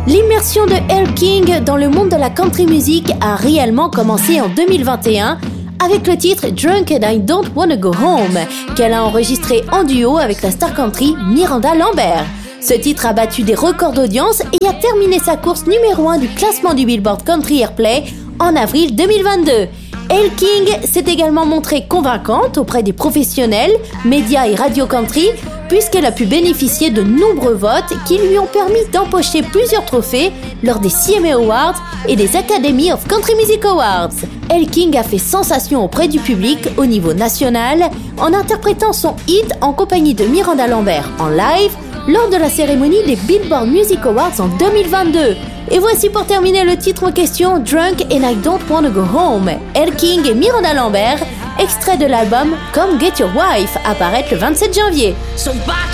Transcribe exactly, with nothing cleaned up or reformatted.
L'immersion de Elle King dans le monde de la country music a réellement commencé en deux mille vingt et un avec le titre Drunk and I Don't Wanna Go Home, qu'elle a enregistré en duo avec la star country Miranda Lambert. Ce titre a battu des records d'audience et a terminé sa course numéro un du classement du Billboard Country Airplay en avril deux mille vingt-deux. Elle King s'est également montrée convaincante auprès des professionnels, médias et radio country, puisqu'elle a pu bénéficier de nombreux votes qui lui ont permis d'empocher plusieurs trophées lors des C M A Awards et des Academy of Country Music Awards. Elle King a fait sensation auprès du public au niveau national en interprétant son hit en compagnie de Miranda Lambert en live lors de la cérémonie des Billboard Music Awards en deux mille vingt-deux. Et voici pour terminer le titre en question, Drunk and I Don't Wanna Go Home, Elle King et Miranda Lambert, extrait de l'album Come Get Your Wife, apparaître le vingt-sept janvier. So back